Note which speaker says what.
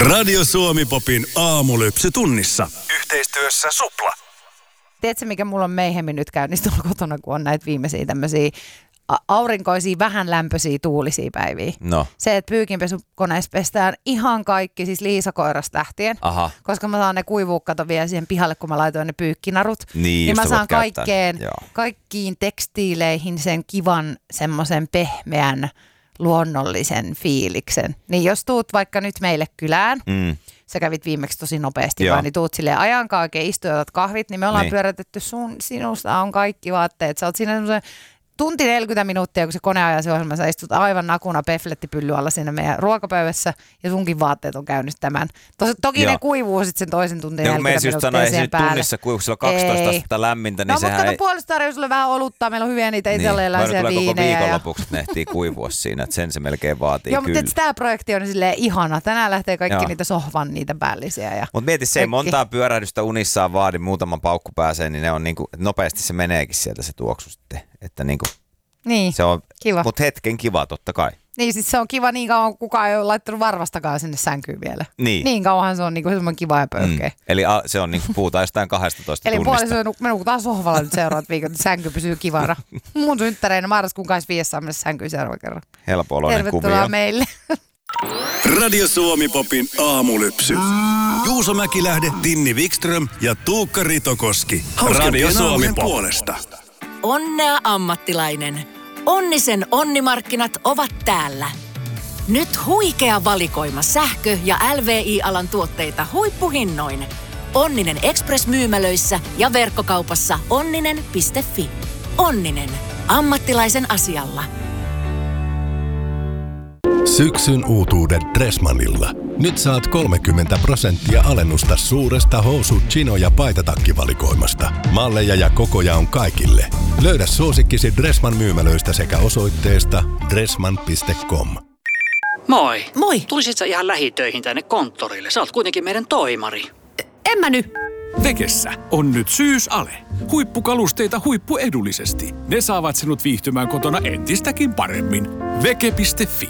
Speaker 1: Radio Suomi Popin aamulypsy tunnissa. Yhteistyössä Supla.
Speaker 2: Tiedätkö, mikä mulla on meihemmin nyt käynnissä tuolla kotona, kun on näitä viimeisiä tämmöisiä aurinkoisia, vähän lämpöisiä, tuulisia päiviä.
Speaker 3: No.
Speaker 2: Se, että pyykinpesukoneessa pestään ihan kaikki, siis Liisa-koirasta lähtien.
Speaker 3: Aha.
Speaker 2: Koska mä saan ne kuivuukato vielä siihen pihalle, kun mä laitoin ne pyykkinarut.
Speaker 3: Niin
Speaker 2: mä saan kaikkiin tekstiileihin sen kivan semmoisen pehmeän, luonnollisen fiiliksen. Niin jos tuut vaikka nyt meille kylään, sä kävit viimeksi tosi nopeasti vaan, niin tuut silleen ajankaan oikein istu ja otat kahvit, niin me ollaan pyörätetty sinusta on kaikki vaatteet. Sä oot siinä semmoisen tunti 40 minuuttia, kun se kone ajaa se ohjelma, sä istut aivan nakuna peflettipylly alla siinä meidän ruokapöydässä ja sunkin vaatteet on käynyt tämän. Toki ne kuivuu sitten sen toisen tuntin 40 minuuttia siihen päälle.
Speaker 3: Tunnissa kuivuu, kun sillä on 12 astetta lämmintä, niin sehän
Speaker 2: mutta puolesta tarjoaa sulle vähän oluttaa, meillä on hyviä niitä italialaisia viinejä.
Speaker 3: Koko viikonlopuksi ne ehtii kuivua siinä, että sen se melkein vaatii.
Speaker 2: Joo, mutta tämä projekti on silleen ihana. Tänään lähtee kaikki niitä sohvan, niitä päällisiä.
Speaker 3: Mutta mieti se, montaa pyörähdystä unissaan vaadi, muutaman paukku pääsee, niin ne on niinku, nopeasti se meneekin sieltä se tuoksu sitten, että niinku.
Speaker 2: Niin,
Speaker 3: se on
Speaker 2: kiva.
Speaker 3: Mutta hetken kiva totta kai.
Speaker 2: Niin, siis se on kiva niin kauan, kukaan ei ole laittanut varvastakaan sinne sänkyyn vielä.
Speaker 3: Niin
Speaker 2: kauanhan se on niinku semmoinen kiva ja pöyhkeä.
Speaker 3: Eli se on niinku, puhutaan jostain 12
Speaker 2: Eli
Speaker 3: tunnista.
Speaker 2: Eli me nukutaan sohvalla nyt seuraavat viikot, että sänky pysyy kivana. Mun synttäreinä marraskuun 25. saa mennä sänkyyn seuraavan kerran.
Speaker 3: Helppo-oloinen kuvio.
Speaker 2: Tervetuloa meille.
Speaker 1: Radio Suomi Popin aamulypsy. Juuso Mäkilähde, Tinni Wikström ja Tuukka Ritokoski. Radio Suomen puolesta.
Speaker 4: Onnea ammattilainen. Onnisen onnimarkkinat ovat täällä. Nyt huikea valikoima sähkö- ja LVI-alan tuotteita huippuhinnoin. Onninen Express-myymälöissä ja verkkokaupassa onninen.fi. Onninen. Ammattilaisen asialla.
Speaker 5: Syksyn uutuudet Dressmanilla. Nyt saat 30% alennusta suuresta housu-, chino- ja paitatakkivalikoimasta. Malleja ja kokoja on kaikille. Löydä suosikkisi Dressman myymälöistä sekä osoitteesta dressman.com.
Speaker 6: Moi.
Speaker 4: Moi.
Speaker 6: Tulisit sä ihan lähitöihin tänne konttorille? Sä oot kuitenkin meidän toimari.
Speaker 4: En mä nyt.
Speaker 7: Vekessä on nyt syysale. Huippukalusteita huippuedullisesti. Ne saavat sinut viihtymään kotona entistäkin paremmin. Veke.fi.